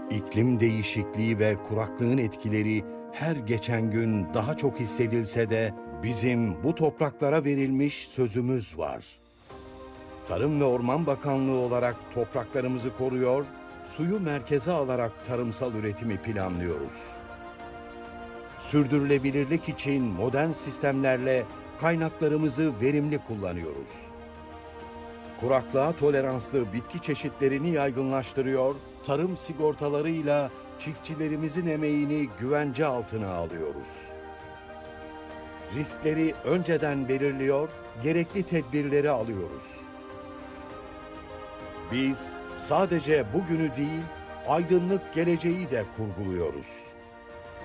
İklim değişikliği ve kuraklığın etkileri her geçen gün daha çok hissedilse de bizim bu topraklara verilmiş sözümüz var. Tarım ve Orman Bakanlığı olarak topraklarımızı koruyor, suyu merkeze alarak tarımsal üretimi planlıyoruz. Sürdürülebilirlik için modern sistemlerle kaynaklarımızı verimli kullanıyoruz. Kuraklığa toleranslı bitki çeşitlerini yaygınlaştırıyor, tarım sigortalarıyla çiftçilerimizin emeğini güvence altına alıyoruz. Riskleri önceden belirliyor, gerekli tedbirleri alıyoruz. Biz sadece bugünü değil, aydınlık geleceği de kurguluyoruz.